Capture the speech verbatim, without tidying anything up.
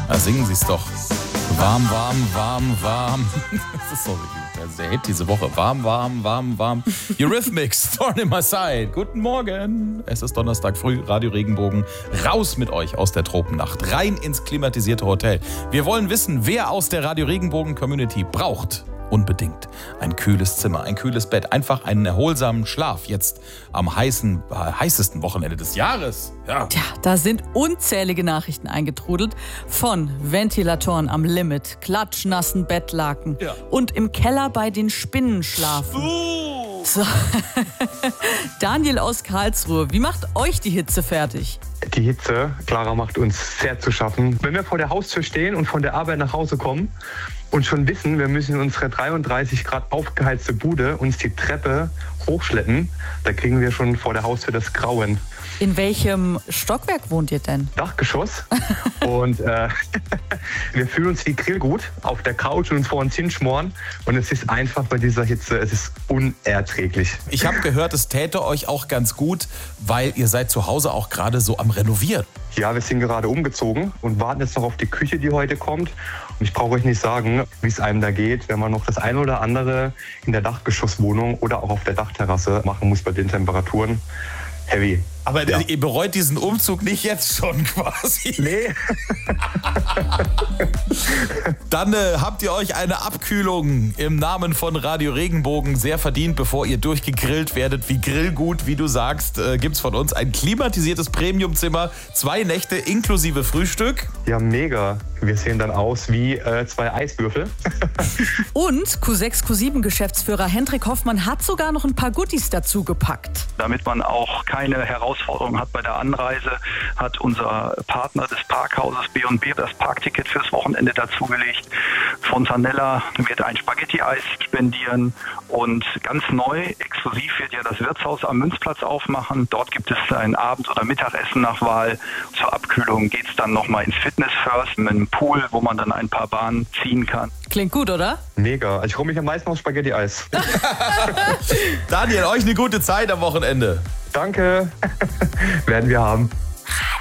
Na, singen Sie es doch. Warm, warm, warm, warm. Das ist so der Hit diese Woche. Warm, warm, warm, warm. Eurythmics, Thorn in my side. Guten Morgen. Es ist Donnerstag früh, Radio Regenbogen. Raus mit euch aus der Tropennacht. Rein ins klimatisierte Hotel. Wir wollen wissen, wer aus der Radio Regenbogen Community braucht unbedingt ein kühles Zimmer, ein kühles Bett, einfach einen erholsamen Schlaf jetzt am heißen, äh, heißesten Wochenende des Jahres. Ja. Tja, da sind unzählige Nachrichten eingetrudelt von Ventilatoren am Limit, klatschnassen Bettlaken Ja. und im Keller bei den Spinnen schlafen. Uh. So. Daniel aus Karlsruhe, wie macht euch die Hitze fertig? Die Hitze, Clara, macht uns sehr zu schaffen. Wenn wir vor der Haustür stehen und von der Arbeit nach Hause kommen und schon wissen, wir müssen in unsere dreiunddreißig Grad aufgeheizte Bude uns die Treppe hochschleppen, da kriegen wir schon vor der Haustür das Grauen. In welchem Stockwerk wohnt ihr denn? Dachgeschoss. Und äh, wir fühlen uns wie Grillgut auf der Couch und uns vor uns hinschmoren. Und es ist einfach bei dieser Hitze, es ist unerträglich. Ich habe gehört, es täte euch auch ganz gut, weil ihr seid zu Hause auch gerade so am Renovieren. Ja, wir sind gerade umgezogen und warten jetzt noch auf die Küche, die heute kommt. Und ich brauche euch nicht sagen, wie es einem da geht, wenn man noch das eine oder andere in der Dachgeschosswohnung oder auch auf der Dachterrasse machen muss bei den Temperaturen. Heavy. Aber Ja. ihr bereut diesen Umzug nicht jetzt schon quasi. Nee. Dann äh, habt ihr euch eine Abkühlung im Namen von Radio Regenbogen sehr verdient, bevor ihr durchgegrillt werdet. Wie Grillgut, wie du sagst, äh, gibt's von uns ein klimatisiertes Premiumzimmer, zwei Nächte inklusive Frühstück. Ja, mega. Wir sehen dann aus wie äh, zwei Eiswürfel. Und Q sechs Q sieben Geschäftsführer Hendrik Hoffmann hat sogar noch ein paar Goodies dazu gepackt. Damit man auch keine Herausforderung hat bei der Anreise, hat unser Partner des Parkhauses B und B das Parkticket fürs Wochenende dazugelegt. Fontanella wird ein Spaghetti-Eis spendieren und ganz neu, exklusiv wird ja das Wirtshaus am Münzplatz aufmachen. Dort gibt es ein Abend- oder Mittagessen nach Wahl. Zur Abkühlung geht es dann nochmal ins Fitness First mit einem Pool, wo man dann ein paar Bahnen ziehen kann. Klingt gut, oder? Mega. Also ich freue mich am meisten auf Spaghetti-Eis. Daniel, euch eine gute Zeit am Wochenende. Danke. Werden wir haben.